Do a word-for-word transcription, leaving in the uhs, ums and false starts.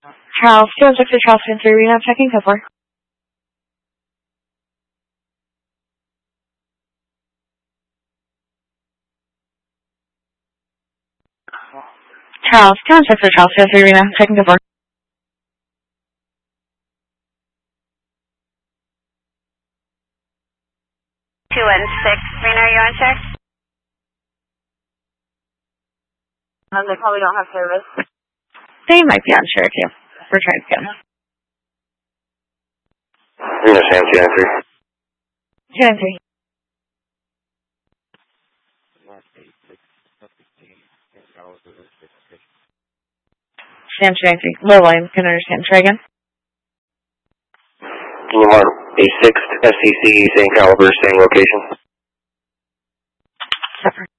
Charles, two one six to Charles Fan three, Reno, checking code four. Charles, two one six to Charles Fan three, Reno, checking code four. two one six, Reno, are you on check? Um, they probably don't have service. They might be on Cherokee. We're trying to get them. Reno, Sam, two nine three. two nine three. Sam two nine three. Low line, can understand. Try again. Lamar, A six, S C C, same caliber, same location. Separate.